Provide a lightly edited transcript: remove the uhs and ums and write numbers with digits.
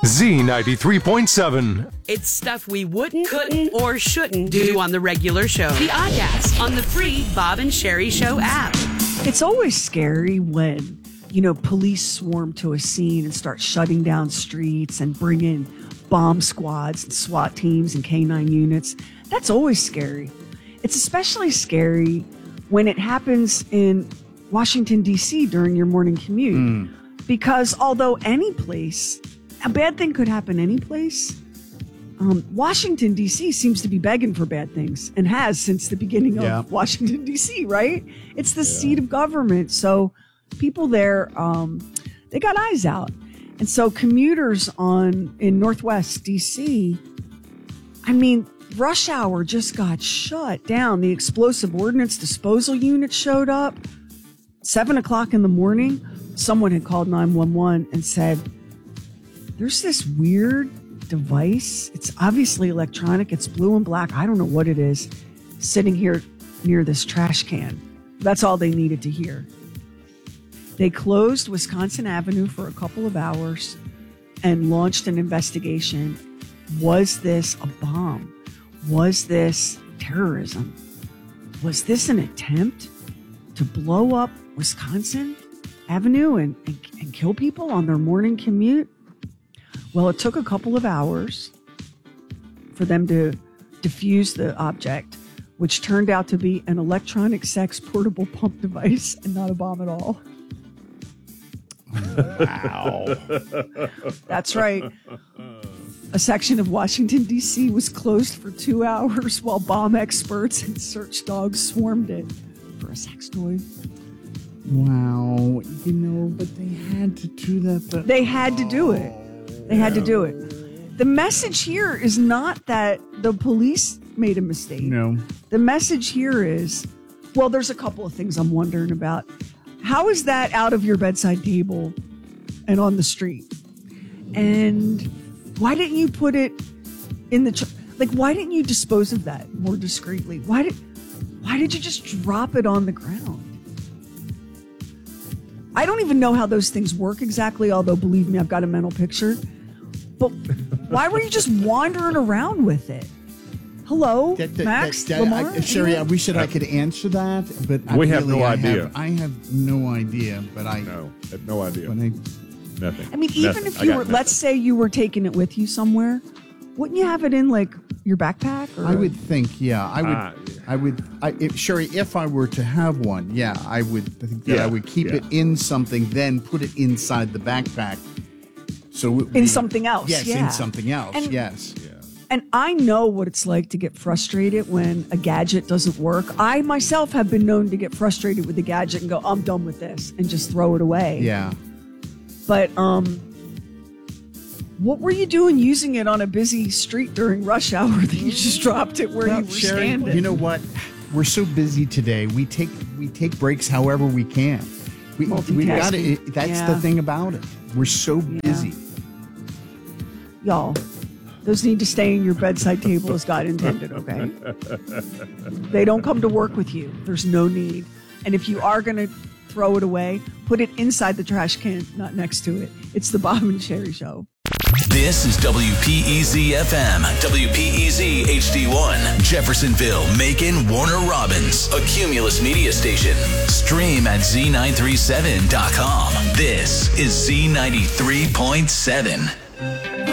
Z93.7. It's stuff we wouldn't, couldn't, or shouldn't do on the regular show. The Oddcast on the free Bob and Sherry Show app. It's always scary when, police swarm to a scene and start shutting down streets and bring in bomb squads and SWAT teams and K-9 units. That's always scary. It's especially scary when it happens in Washington, D.C. during your morning commute. Because although any place, a bad thing could happen any place, Washington, D.C. seems to be begging for bad things and has since the beginning of Washington, D.C., right? It's the seat of government. So people there, they got eyes out. And so commuters in Northwest D.C., rush hour just got shut down. The explosive ordnance disposal unit showed up. 7 o'clock in the morning, someone had called 911 and said, there's this weird device. It's obviously electronic. It's blue and black. I don't know what it is. Sitting here near this trash can. That's all they needed to hear. They closed Wisconsin Avenue for a couple of hours and launched an investigation. Was this a bomb? Was this terrorism? Was this an attempt to blow up Wisconsin Avenue and kill people on their morning commute? Well, it took a couple of hours for them to defuse the object, which turned out to be an electronic sex portable pump device and not a bomb at all. Wow. That's right. A section of Washington, D.C. was closed for 2 hours while bomb experts and search dogs swarmed it for a sex toy. Wow. But they had to do that. They had to do it. They had to do it. The message here is not that the police made a mistake. No. The message here is, well, there's a couple of things I'm wondering about. How is that out of your bedside table and on the street? And why didn't you put it in the... why didn't you dispose of that more discreetly? Why did you just drop it on the ground? I don't even know how those things work exactly, although believe me, I've got a mental picture. But why were you just wandering around with it? Hello, Max? Lamar? Sherry, I wish that I could answer that, but we have no idea. I have no idea, but I have no idea. Nothing. Even if you were, let's say you were taking it with you somewhere, wouldn't you have it in your backpack? Or I would think, Sherry, if I were to have one, I would think that I would keep it in something, then put it inside the backpack. So something else. Yes, in something else. Yes. And I know what it's like to get frustrated when a gadget doesn't work. I myself have been known to get frustrated with the gadget and go, I'm done with this, and just throw it away. Yeah. But what were you doing using it on a busy street during rush hour that you just dropped it where you were Sherry, standing? You know what? We're so busy today. We take breaks however we can. We got it. That's the thing about it. We're so busy. Y'all, those need to stay in your bedside table as God intended, okay? They don't come to work with you. There's no need. And if you are going to throw it away, put it inside the trash can, not next to it. It's the Bob and Sherry Show. This is WPEZ-FM, WPEZ HD1, Jeffersonville, Macon, Warner Robins, a Cumulus media station. Stream at Z937.com. This is Z93.7.